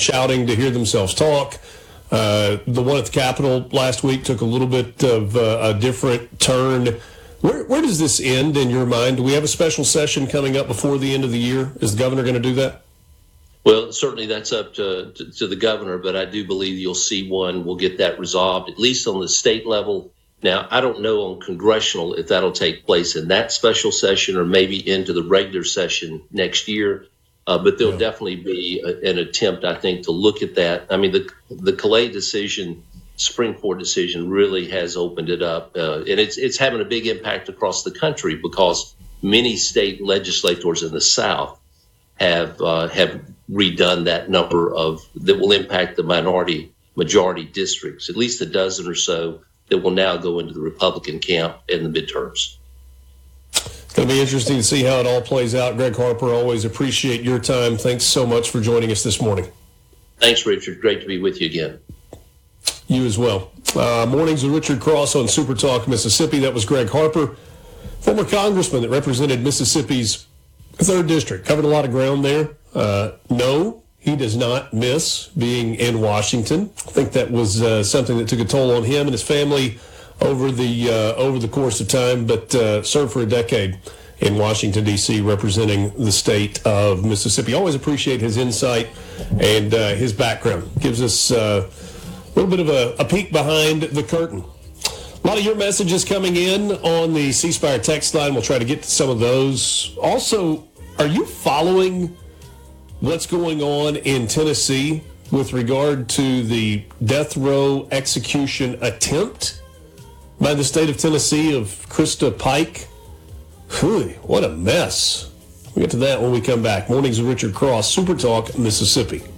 shouting to hear themselves talk. The one at the Capitol last week took a little bit of a different turn. Where does this end in your mind? Do we have a special session coming up before the end of the year? Is the governor going to do that? Well, certainly that's up to the governor, but I do believe you'll see one. We'll get that resolved, at least on the state level. Now, I don't know on congressional if that'll take place in that special session or maybe into the regular session next year. But there'll definitely be an attempt, I think, to look at that. I mean, the Calais decision, Supreme Court decision, really has opened it up. And it's having a big impact across the country because many state legislators in the South have redone that number that will impact the majority districts, at least a dozen or so that will now go into the Republican camp in the midterms. It's going to be interesting to see how it all plays out. Greg Harper, always appreciate your time. Thanks so much for joining us this morning. Thanks, Richard. Great to be with you again. You as well. Mornings with Richard Cross on Super Talk Mississippi. That was Greg Harper, former congressman that represented Mississippi's 3rd District. Covered a lot of ground there. No, he does not miss being in Washington. I think that was something that took a toll on him and his family over the course of time, but served for a decade in Washington, D.C., representing the state of Mississippi. Always appreciate his insight and his background. Gives us a little bit of a peek behind the curtain. A lot of your messages coming in on the C Spire text line. We'll try to get to some of those. Also, are you following what's going on in Tennessee with regard to the death row execution attempt by the state of Tennessee of Krista Pike? Whew, what a mess. We'll get to that when we come back. Mornings with Richard Cross, Super Talk, Mississippi.